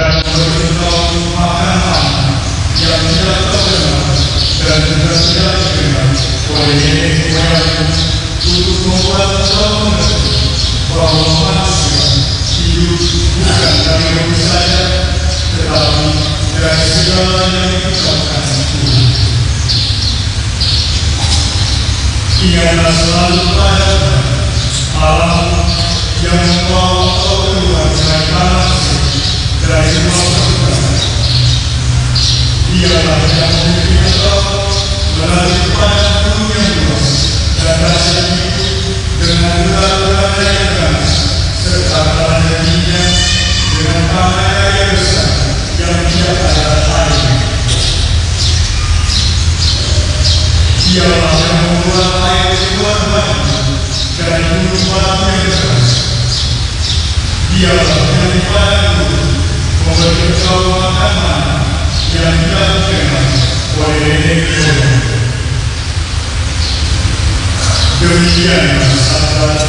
dan memberitahu makanan yang tidak terkenal dan juga tidak dikenal oleh nenek moyang untuk membuat kau mengerti bahwa manusia hidup bukan dari roti saja, tetapi dari segala yang diucapkan Tuhan. Ingatlah selalu pada Allah yang membawa kau keluar dari tanah dari rumah perbuatan. Dialah yang membimbing kau melalui padang gunung yang luas dan rasa hidup dengan ular-ular yang ganas serta tanah minyak dengan tanah yang besar yang tidak ada air. Dialah yang membuat air keluar batu dari gunung batu yang keras. Dialah yang di padang gunung memberi kau makanan yang tidak dikenal oleh nenek moyang. Demikianlah sabda